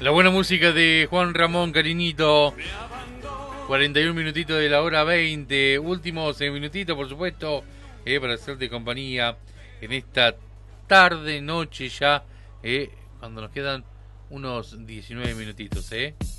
La buena música de Juan Ramón Cariñito. 41 minutitos de la hora 20. Últimos minutitos, por supuesto, para hacerte compañía en esta tarde, noche ya, cuando nos quedan unos 19 minutitos,